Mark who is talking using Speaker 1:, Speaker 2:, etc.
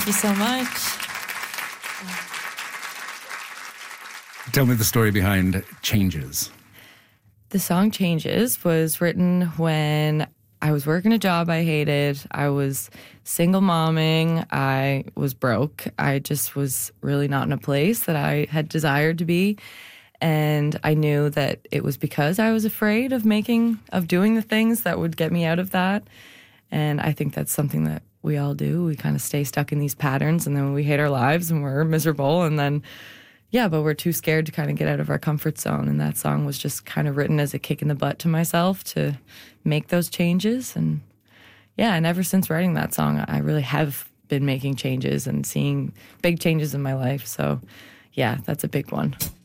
Speaker 1: Thank you so much.
Speaker 2: Tell me the story behind Changes.
Speaker 1: The song Changes was written when I was working a job I hated. I was single momming. I was broke. I just was really not in a place that I had desired to be. And I knew that it was because I was afraid of doing the things that would get me out of that. And I think that's something that we all do. We kind of stay stuck in these patterns, and then we hate our lives and we're miserable, and then but we're too scared to kind of get out of our comfort zone. And that song was just kind of written as a kick in the butt to myself to make those changes. And and ever since writing that song, I really have been making changes and seeing big changes in my life. So that's a big one.